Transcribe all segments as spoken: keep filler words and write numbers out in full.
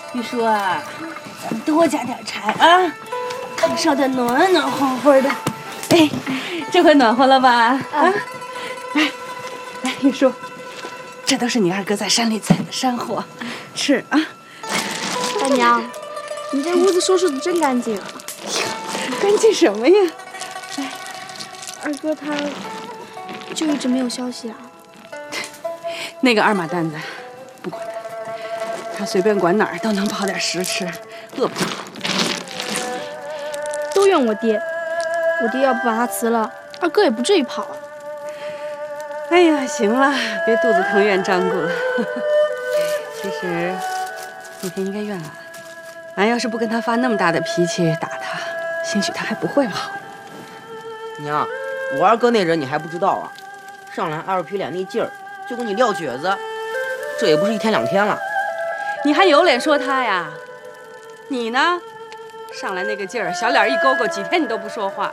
玉叔啊，咱们多加点柴啊，炕烧得暖暖和和的。哎，这回暖和了吧？啊，来，来，玉叔，这都是你二哥在山里采的山货，吃啊。 大娘，你这屋子收拾的真干净啊！ 干净什么呀？ 哎，二哥他就一直没有消息啊。 那个二马蛋子，不管他，他随便管哪儿都能跑点食吃，饿不着。 都怨我爹，我爹要不把他辞了，二哥也不至于跑啊。 哎呀，行了，别肚子疼怨张顾了。其实那天应该怨俺，俺要是不跟他发那么大的脾气打他，兴许他还不会跑。 娘，我二哥那人你还不知道啊，上来二皮脸那劲儿，就跟你撂蹶子，这也不是一天两天了。 你还有脸说他呀？你呢？上来那个劲儿，小脸一勾勾，几天你都不说话。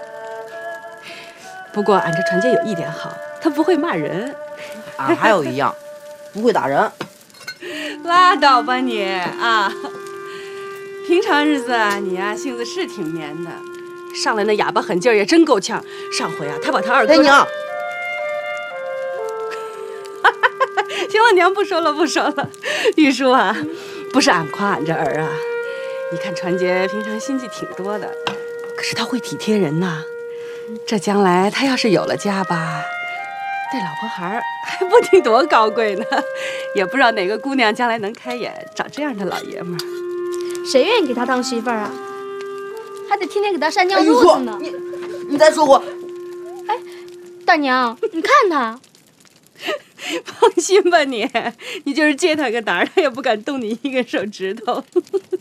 不过俺这传杰有一点好，他不会骂人。 俺还有一样，不会打人。 拉倒吧你啊！平常日子啊，你呀、啊、性子是挺绵的，上来那哑巴狠劲儿也真够呛。上回啊，他把他二哥…… 哎娘， 行了，娘不说了不说了。玉叔啊，不是俺夸俺这儿啊，你看传杰平常心计挺多的，可是他会体贴人呐。这将来他要是有了家吧，这老婆孩还不定多高贵呢，也不知道哪个姑娘将来能开眼找这样的老爷们儿。 谁愿意给他当媳妇儿啊？还得天天给他扇尿褥子呢。 你你再说我， 哎，大娘，你看他。 放心吧你，你就是借他个胆儿，他也不敢动你一根手指头。